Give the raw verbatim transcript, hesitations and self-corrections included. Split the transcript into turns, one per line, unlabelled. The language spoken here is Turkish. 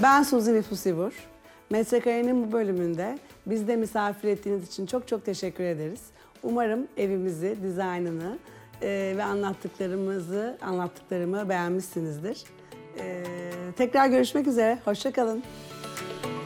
Ben Suzi Nefusivur. Metrekare'nin bu bölümünde bizde misafir ettiğiniz için çok çok teşekkür ederiz. Umarım evimizi, dizaynını e, ve anlattıklarımızı, anlattıklarımı beğenmişsinizdir. E, tekrar görüşmek üzere, hoşça kalın.